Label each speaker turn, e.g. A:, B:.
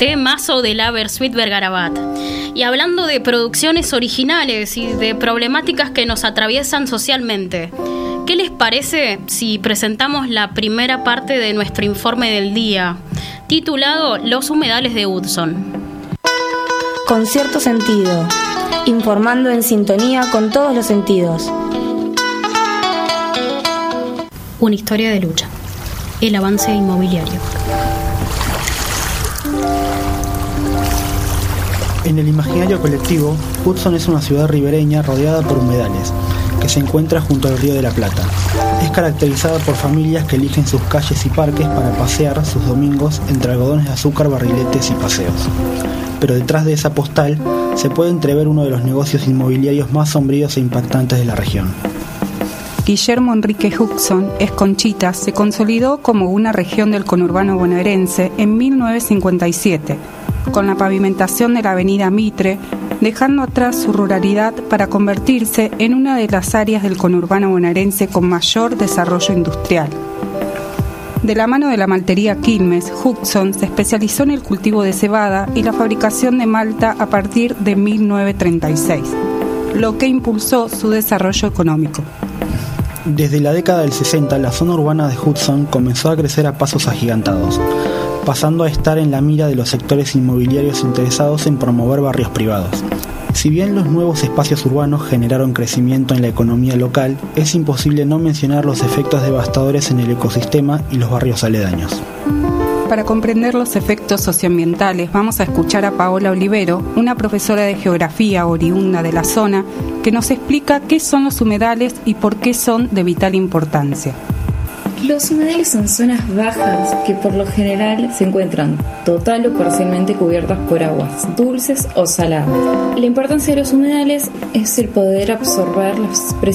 A: temazo de la Bersuit Vergarabat. Y hablando de producciones originales y de problemáticas que nos atraviesan socialmente, ¿qué les parece si presentamos la primera parte de nuestro informe del día, titulado Los humedales de Hudson?
B: Con cierto sentido, informando en sintonía con todos los sentidos.
A: Una historia de lucha. El avance inmobiliario.
C: En el imaginario colectivo, Hudson es una ciudad ribereña rodeada por humedales, que se encuentra junto al Río de la Plata. Es caracterizada por familias que eligen sus calles y parques para pasear sus domingos entre algodones de azúcar, barriletes y paseos. Pero detrás de esa postal se puede entrever uno de los negocios inmobiliarios más sombríos e impactantes de la región.
D: Guillermo Enrique Hudson Esconchitas se consolidó como una región del conurbano bonaerense en 1957, con la pavimentación de la avenida Mitre, dejando atrás su ruralidad para convertirse en una de las áreas del conurbano bonaerense con mayor desarrollo industrial. De la mano de la maltería Quilmes, Hudson se especializó en el cultivo de cebada y la fabricación de malta a partir de 1936, lo que impulsó su desarrollo económico.
C: Desde la década del 60, la zona urbana de Hudson comenzó a crecer a pasos agigantados, pasando a estar en la mira de los sectores inmobiliarios interesados en promover barrios privados. Si bien los nuevos espacios urbanos generaron crecimiento en la economía local, es imposible no mencionar los efectos devastadores en el ecosistema y los barrios aledaños.
D: Para comprender los efectos socioambientales, vamos a escuchar a Paola Olivero, una profesora de geografía oriunda de la zona, que nos explica qué son los humedales y por qué son de vital importancia.
E: Los humedales son zonas bajas que por lo general se encuentran total o parcialmente cubiertas por aguas dulces o saladas. La importancia de los humedales es el poder absorber las